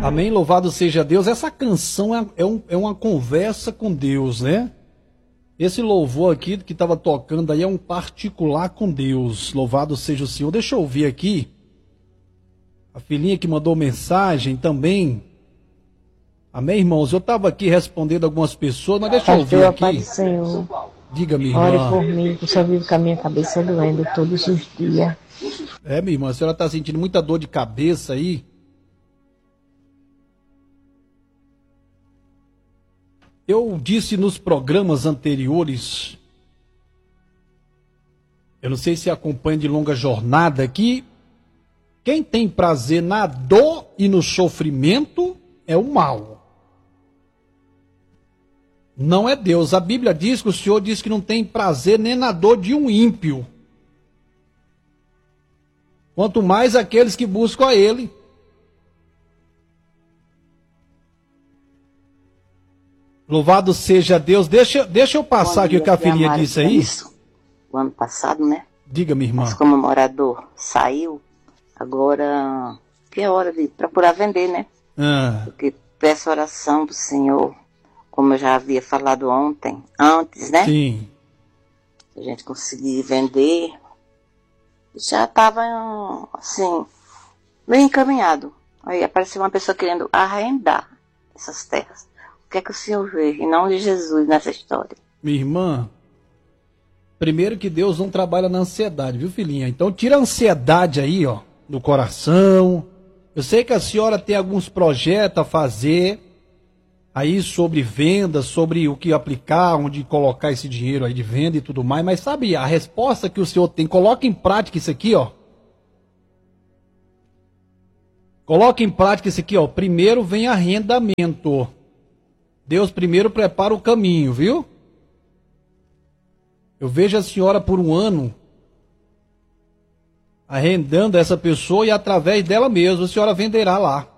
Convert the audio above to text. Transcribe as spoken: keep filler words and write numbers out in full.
Amém, louvado seja Deus. Essa canção é, é, um, é uma conversa com Deus, né? Esse louvor aqui que estava tocando aí é um particular com Deus. Louvado seja o Senhor. Deixa eu ouvir aqui. A filhinha que mandou mensagem também. Amém, irmãos? Eu estava aqui respondendo algumas pessoas, mas deixa eu ouvir aqui. Pai do Senhor, diga, minha ore irmã. por mim, que eu só vivo com a minha cabeça doendo todos os dias. É, minha irmã, a senhora está sentindo muita dor de cabeça aí? Eu disse nos programas anteriores, eu não sei se acompanha de longa jornada aqui, quem tem prazer na dor e no sofrimento é o mal. Não é Deus. A Bíblia diz que o Senhor diz que não tem prazer nem na dor de um ímpio. Quanto mais aqueles que buscam a Ele. Louvado seja Deus. Deixa, deixa eu passar aqui o que a filhinha disse aí. Isso, o ano passado, né? Diga, minha irmã. Mas como o morador saiu, agora que é hora de procurar vender, né? Ah. Porque peço oração pro Senhor, como eu já havia falado ontem, antes, né? Sim. A gente conseguir vender, já estava, assim, bem encaminhado. Aí apareceu uma pessoa querendo arrendar essas terras. O que é que o Senhor vê, em nome de Jesus, nessa história? Minha irmã, primeiro que Deus não trabalha na ansiedade, viu, filhinha? Então tira a ansiedade aí, ó, do coração. Eu sei que a senhora tem alguns projetos a fazer aí sobre venda, sobre o que aplicar, onde colocar esse dinheiro aí de venda e tudo mais, mas sabe a resposta que o senhor tem? Coloque em prática isso aqui, ó. Coloque em prática isso aqui, ó. Primeiro vem arrendamento. Deus primeiro prepara o caminho, viu? Eu vejo a senhora por um ano arrendando essa pessoa e através dela mesma a senhora venderá lá.